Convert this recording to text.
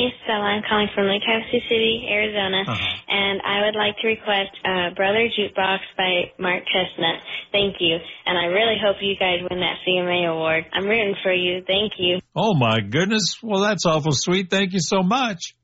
name is Stella. I'm calling from Lake Havasu City, Arizona, and I would like to request Brother Jukebox by Mark Chestnut. Thank you, and I really hope you guys win that CMA award. I'm rooting for you. Thank you. Oh, my goodness. Well, that's awful sweet. Thank you so much.